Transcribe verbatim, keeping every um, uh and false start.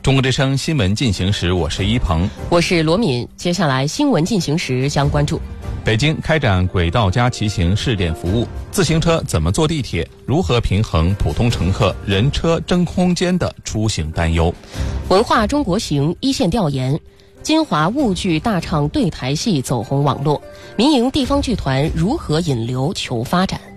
中国之声新闻进行时，我是一鹏， 我是罗敏。接下来新闻进行时将关注： 北京开展轨道加骑行试点服务，自行车怎么坐地铁？如何平衡普通乘客人车争空间的出行担忧？ 文化中国行一线调研，金华沪剧大唱对台戏走红网络，民营地方剧团如何引流求发展？